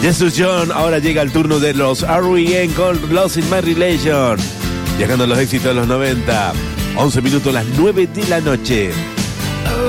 Jesus John, ahora llega el turno de los R.E.M. con Lost in My Relation. Viajando a los éxitos de los 90. 11 minutos, las 9 de la noche. Oh.